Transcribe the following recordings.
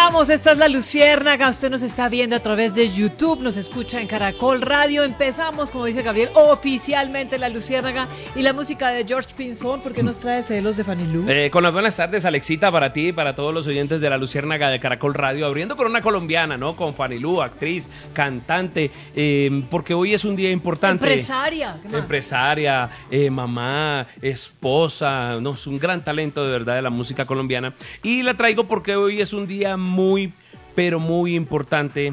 estamos, esta es La Luciérnaga, usted nos está viendo a través de YouTube, nos escucha en Caracol Radio, empezamos, como dice Gabriel, oficialmente La Luciérnaga y la música de George Pinzón, porque nos trae celos de Fanny Lu. Con las buenas tardes, Alexita, para ti y para todos los oyentes de La Luciérnaga de Caracol Radio, abriendo con una colombiana, ¿no? Con Fanny Lu, actriz, cantante, porque hoy es un día importante. Empresaria. Empresaria, mamá, esposa, no, es un gran talento de verdad de la música colombiana. Y la traigo porque hoy es un día muy, pero muy importante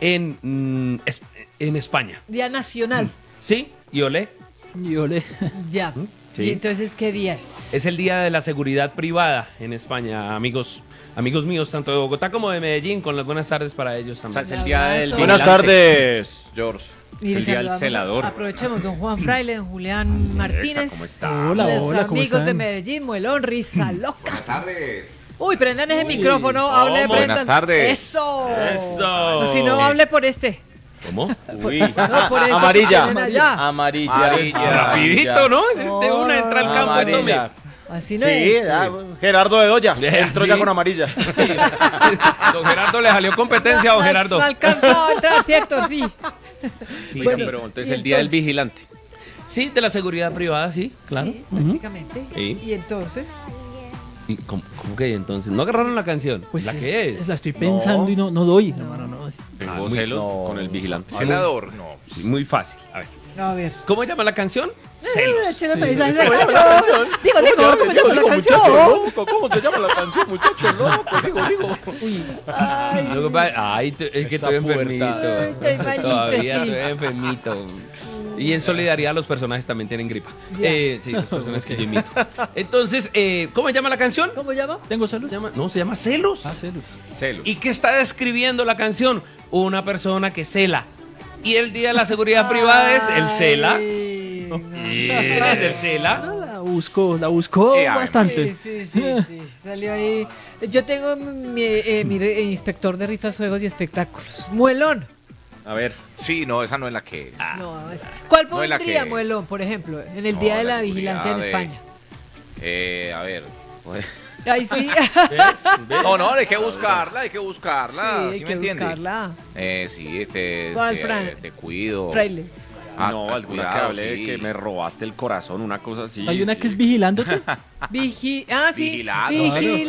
en España. Día nacional. ¿Sí? ¿Y olé? Y ole. Ya. Sí. ¿Y entonces qué día es? Es el día de la seguridad privada en España, amigos míos, tanto de Bogotá como de Medellín, con las buenas tardes para ellos también. O sea, es el día del Abrazo. vigilante. Buenas tardes, George. Y Es el día del saludamos, celador. aprovechemos, don Juan Fraile, don Julián Martínez. ¿Cómo está? Hola, los hola, ¿cómo amigos de están? Medellín, Muelón, Risa Loca. Buenas tardes. Uy, prendan ese micrófono, hable, ¿cómo? prendan. Buenas tardes. Eso. Eso. O si no, hable por este. ¿Cómo? Uy. No, por eso Amarilla. que tienen allá. Amarilla. Amarilla. Rapidito, ¿no? De No, una entra al campo y tome. Amarilla. Así no Sí, es. Gerardo Bedoya. Sí. Entró ya con amarilla. Don Gerardo le salió competencia, don Gerardo. No alcanzó a entrar, ¿cierto? Sí. Oiga, Bueno, pero entonces y el día del entonces- vigilante. Sí, de la seguridad privada, sí, claro. Sí, prácticamente. Sí. Y entonces, ¿Y cómo que entonces? ¿No agarraron la canción? Pues ¿La qué es? La estoy pensando y no doy. No doy. Tengo muy- celos no. con el vigilante. Ah, Celador. No. Sí, muy fácil. A ver. a ver. ¿Cómo llama la canción? Échale mensaje de radio. Digo, ¿cómo llama la canción? ¿Cómo te llama la canción, muchacho loco? Digo. Ay, Lo que pasa- es que Esa estoy enfermito. puerta. Ay, estoy malito, Todavía sí. estoy enfermito. Y en solidaridad los personajes también tienen gripa. Ya. Sí, los personajes que yo imito. Entonces, ¿cómo se llama la canción? ¿Cómo llama? ¿Tengo salud? Se llama Celos. Ah, celos. Celos. ¿Y qué está describiendo la canción? Una persona que cela. Y el día de la seguridad privada es el cela. Ay, no. Y el cela. La buscó a ver, bastante. Sí. Salió ahí. Yo tengo mi inspector de rifas, juegos y espectáculos. Muelón. A ver. Sí, no, esa no es la que es. No, ¿cuál No es la pondría que es. Muelón, por ejemplo, en el No, Día de la la Vigilancia en seguridad España? A ver. Ay, sí. No, hay que buscarla, hay que buscarla. Sí, ¿Sí hay me que entiende? buscarla. Sí, ¿Cuál, Fran? te cuido. Fraile. No, alguna que cuidado, hable de sí. que me robaste el corazón, una cosa así. Hay una sí. que es vigilándote. Sí. Vigilando.